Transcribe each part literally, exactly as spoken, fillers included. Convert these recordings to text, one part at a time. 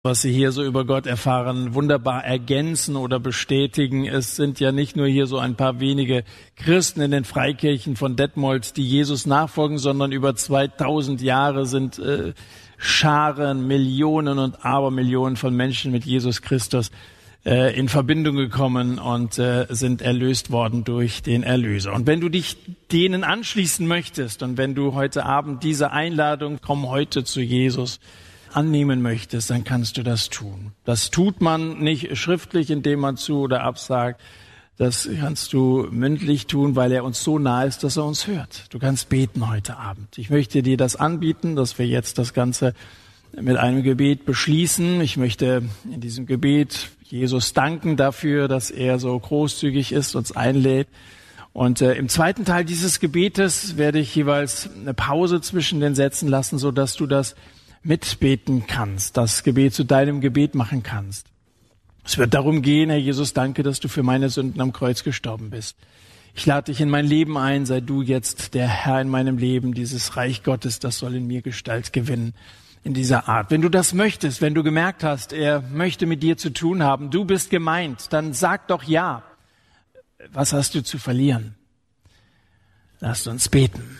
was Sie hier so über Gott erfahren, wunderbar ergänzen oder bestätigen. Es sind ja nicht nur hier so ein paar wenige Christen in den Freikirchen von Detmold, die Jesus nachfolgen, sondern über zweitausend Jahre sind äh, Scharen, Millionen und Abermillionen von Menschen mit Jesus Christus äh, in Verbindung gekommen und äh, sind erlöst worden durch den Erlöser. Und wenn du dich denen anschließen möchtest und wenn du heute Abend diese Einladung, komm heute zu Jesus, annehmen möchtest, dann kannst du das tun. Das tut man nicht schriftlich, indem man zu oder absagt. Das kannst du mündlich tun, weil er uns so nah ist, dass er uns hört. Du kannst beten heute Abend. Ich möchte dir das anbieten, dass wir jetzt das Ganze mit einem Gebet beschließen. Ich möchte in diesem Gebet Jesus danken dafür, dass er so großzügig ist, uns einlädt. Und äh, im zweiten Teil dieses Gebetes werde ich jeweils eine Pause zwischen den Sätzen lassen, so dass du das mitbeten kannst, das Gebet zu deinem Gebet machen kannst. Es wird darum gehen, Herr Jesus, danke, dass du für meine Sünden am Kreuz gestorben bist. Ich lade dich in mein Leben ein, sei du jetzt der Herr in meinem Leben, dieses Reich Gottes, das soll in mir Gestalt gewinnen, in dieser Art. Wenn du das möchtest, wenn du gemerkt hast, er möchte mit dir zu tun haben, du bist gemeint, dann sag doch ja. Was hast du zu verlieren? Lasst uns beten.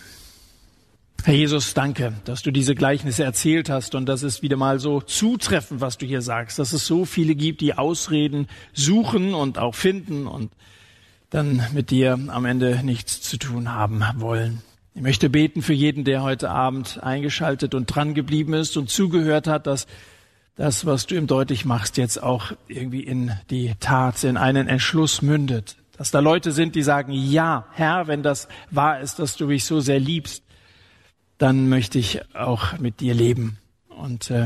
Herr Jesus, danke, dass du diese Gleichnisse erzählt hast und das ist wieder mal so zutreffend, was du hier sagst, dass es so viele gibt, die Ausreden suchen und auch finden und dann mit dir am Ende nichts zu tun haben wollen. Ich möchte beten für jeden, der heute Abend eingeschaltet und dran geblieben ist und zugehört hat, dass das, was du ihm deutlich machst, jetzt auch irgendwie in die Tat, in einen Entschluss mündet. Dass da Leute sind, die sagen, ja, Herr, wenn das wahr ist, dass du mich so sehr liebst, dann möchte ich auch mit dir leben. Und äh,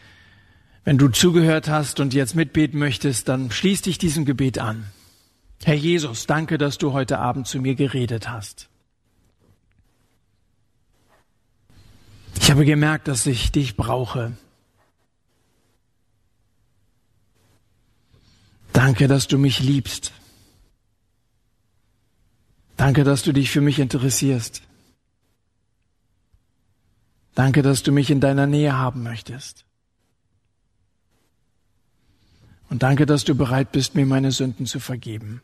wenn du zugehört hast und jetzt mitbeten möchtest, dann schließ dich diesem Gebet an. Herr Jesus, danke, dass du heute Abend zu mir geredet hast. Ich habe gemerkt, dass ich dich brauche. Danke, dass du mich liebst. Danke, dass du dich für mich interessierst. Danke, dass du mich in deiner Nähe haben möchtest. Und danke, dass du bereit bist, mir meine Sünden zu vergeben.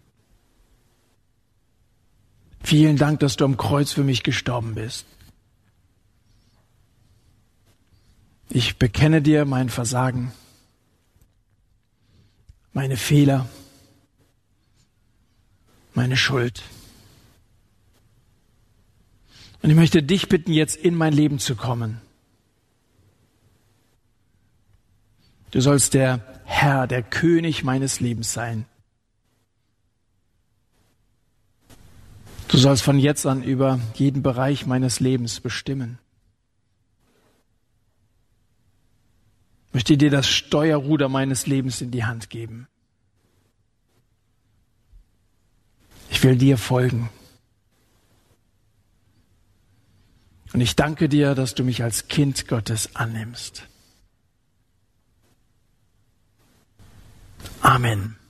Vielen Dank, dass du am Kreuz für mich gestorben bist. Ich bekenne dir mein Versagen, meine Fehler, meine Schuld. Und ich möchte dich bitten, jetzt in mein Leben zu kommen. Du sollst der Herr, der König meines Lebens sein. Du sollst von jetzt an über jeden Bereich meines Lebens bestimmen. Ich möchte dir das Steuerruder meines Lebens in die Hand geben. Ich will dir folgen. Und ich danke dir, dass du mich als Kind Gottes annimmst. Amen.